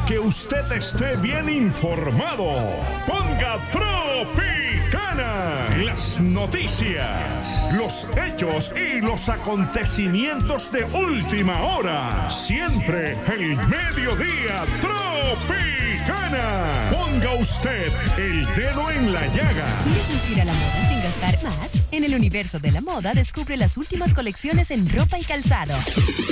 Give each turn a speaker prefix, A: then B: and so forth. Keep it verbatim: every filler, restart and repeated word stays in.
A: que usted esté bien informado. Ponga Tropicana. Las noticias, los hechos y los acontecimientos de última hora. Siempre el mediodía Tropicana. Ponga usted el dedo en la llaga.
B: ¿Quieres lucir a la moda sin gastar más? En el universo de la moda descubre las últimas colecciones en ropa y calzado.